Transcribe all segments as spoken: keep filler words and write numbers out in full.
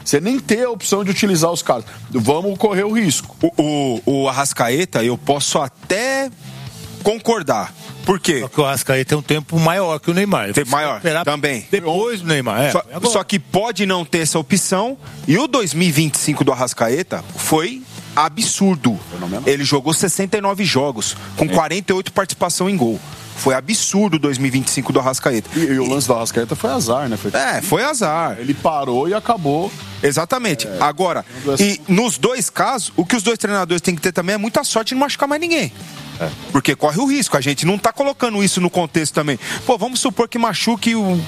Você nem ter a opção de utilizar os caras. Vamos correr o risco. O, o, o Arrascaeta, eu posso até concordar. Por quê? Só que o Arrascaeta tem um tempo maior que o Neymar. Tempo maior, também. Depois do Neymar, é. Só, só que pode não ter essa opção. E o dois mil e vinte e cinco do Arrascaeta foi absurdo. Ele jogou sessenta e nove jogos, com quarenta e oito participação em gol. Foi absurdo o dois mil e vinte e cinco do Arrascaeta. E, e o lance do Arrascaeta foi azar, né? Foi... É, foi azar. Ele parou e acabou. Exatamente. É, Agora, e nos dois casos, o que os dois treinadores têm que ter também é muita sorte de não machucar mais ninguém. É. Porque corre o risco. A gente não tá colocando isso no contexto também. Pô, vamos supor que machuque o...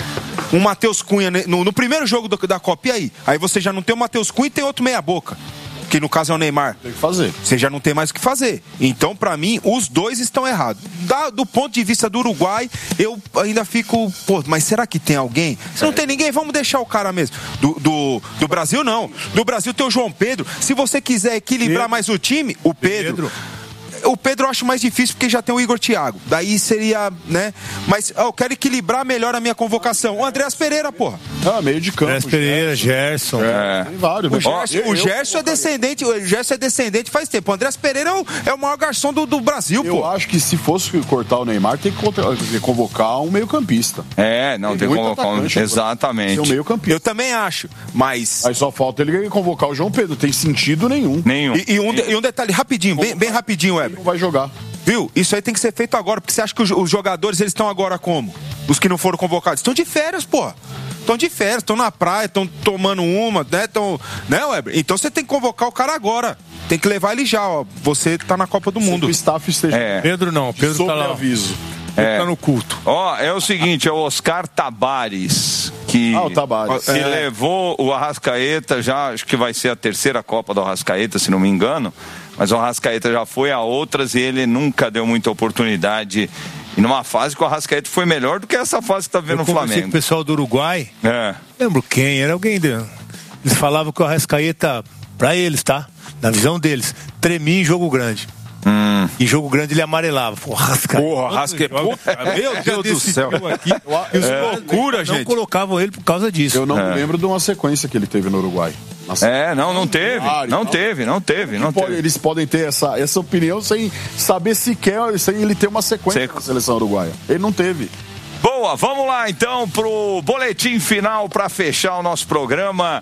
um Matheus Cunha no, no primeiro jogo do, da Copa. E aí? Aí você já não tem o Matheus Cunha e tem outro meia-boca. Que no caso é o Neymar. Tem que fazer. Você já não tem mais o que fazer. Então, pra mim, os dois estão errados. Da, do ponto de vista do Uruguai, eu ainda fico... Pô, mas será que tem alguém? Se não tem ninguém, vamos deixar o cara mesmo. Do, do, do Brasil, não. Do Brasil tem o João Pedro. Se você quiser equilibrar Pedro. mais o time, o Pedro... Pedro. O Pedro eu acho mais difícil porque já tem o Igor Thiago. Daí seria, né? Mas eu quero equilibrar melhor a minha convocação. O Andreas Pereira, porra. Ah, meio de campo. Andreas Pereira, Gerson. É. Tem vários. O Gerson, eu, o Gerson eu, é descendente, o Gerson é descendente faz tempo. O Andreas Pereira é o, é o maior garçom do, do Brasil, eu pô. Eu acho que se fosse cortar o Neymar, tem que convocar um meio campista. É, não, tem, tem que convocar um... Exatamente. Um meio campista. Eu também acho, mas... Aí só falta ele convocar o João Pedro. Tem sentido nenhum. Nenhum. E, e, um, e um detalhe, rapidinho, bem, bem rapidinho, Weber. Não vai jogar. Viu? Isso aí tem que ser feito agora, porque você acha que os jogadores, eles estão agora como? Os que não foram convocados? Estão de férias, pô. Estão de férias, estão na praia, estão tomando uma, né? Tão, né, Weber? Então você tem que convocar o cara agora. Tem que levar ele já, ó. Você tá na Copa do Mundo. O staff esteja... É. Pedro não, Pedro tá lá. Aviso. É. Tá no culto. Ó, é o seguinte, é o Oscar Tabares que ah, o Tabares. que é. levou o Arrascaeta, já acho que vai ser a terceira Copa do Arrascaeta, se não me engano, mas o Arrascaeta já foi a outras e ele nunca deu muita oportunidade. E numa fase que o Arrascaeta foi melhor do que essa fase que tá vendo no Flamengo. Com o pessoal do Uruguai, é. lembro quem, era alguém de... eles falavam que o Arrascaeta, pra eles, tá? Na visão deles, tremia em jogo grande. Hum. Em jogo grande ele amarelava. Porra, Arrascaeta. Porra, Arrascaeta. Meu Deus do céu. Aqui, eu, é. Loucura, não gente. Não colocavam ele por causa disso. Eu não é. me lembro de uma sequência que ele teve no Uruguai. Nossa. É, não, não teve. Não teve, não teve, não pode, teve. Eles podem ter essa, essa opinião sem saber sequer, sem ele ter uma sequência Seco. na seleção uruguaia. Ele não teve. Boa, vamos lá então pro boletim final para fechar o nosso programa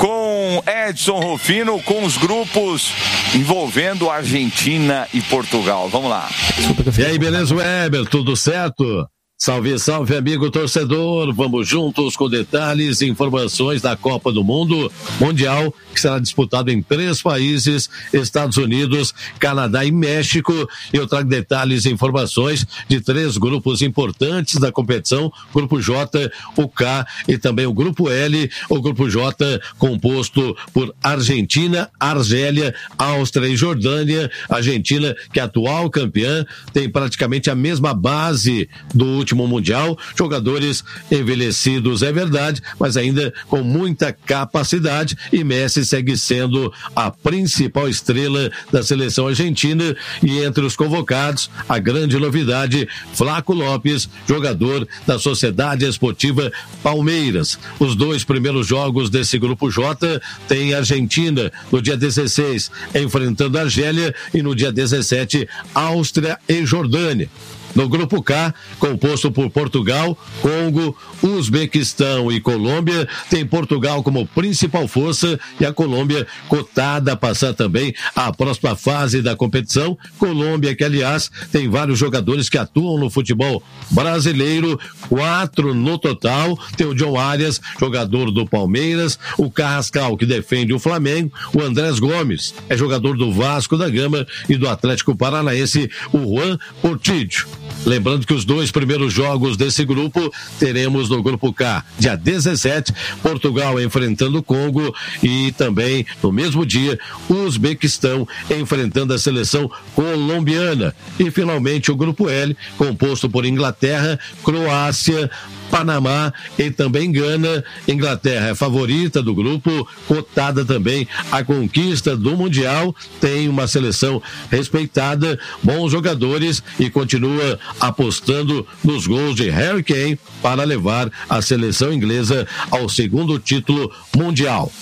com Edson Rufino, com os grupos envolvendo Argentina e Portugal. Vamos lá. E aí, beleza, Weber? Tudo certo? Salve, salve, amigo torcedor. Vamos juntos com detalhes e informações da Copa do Mundo Mundial, que será disputado em três países, Estados Unidos, Canadá e México. Eu trago detalhes e informações de três grupos importantes da competição, Grupo J, o K e também o Grupo L. O Grupo J composto por Argentina, Argélia, Áustria e Jordânia. Argentina, que é atual campeã, tem praticamente a mesma base do último Mundial, jogadores envelhecidos, é verdade, mas ainda com muita capacidade, e Messi segue sendo a principal estrela da seleção argentina. E entre os convocados, a grande novidade, Flaco Lopes, jogador da Sociedade Esportiva Palmeiras. Os dois primeiros jogos desse Grupo J tem Argentina no dia dezesseis enfrentando a Argélia e no dia dezessete Áustria e Jordânia. No Grupo K, composto por Portugal, Congo, Uzbequistão e Colômbia, tem Portugal como principal força e a Colômbia cotada a passar também à próxima fase da competição. Colômbia, que aliás tem vários jogadores que atuam no futebol brasileiro, quatro no total. Tem o John Arias, jogador do Palmeiras, o Carrascal, que defende o Flamengo, o Andrés Gomes, é jogador do Vasco da Gama, e do Atlético Paranaense, o Juan Portillo. Lembrando que os dois primeiros jogos desse grupo teremos no Grupo K, dia dezessete, Portugal enfrentando o Congo, e também no mesmo dia o Uzbequistão enfrentando a seleção colombiana. E finalmente o Grupo L, composto por Inglaterra, Croácia, Panamá e também Gana. Inglaterra é favorita do grupo, cotada também à conquista do Mundial, tem uma seleção respeitada, bons jogadores, e continua apostando nos gols de Harry Kane para levar a seleção inglesa ao segundo título mundial.